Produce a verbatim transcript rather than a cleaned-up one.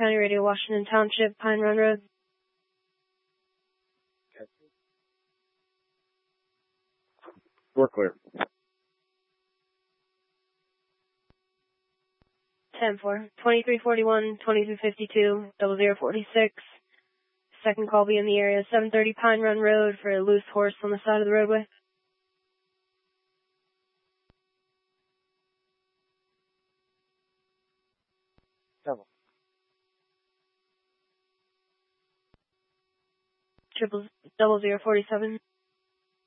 County Radio, Washington Township, Pine Run Road. We're clear. ten four, twenty-three forty-one, twenty-three fifty-two, double zero forty-six. Second call be in the area, seven thirty Pine Run Road for a loose horse on the side of the roadway. Double. Triple, double zero forty-seven.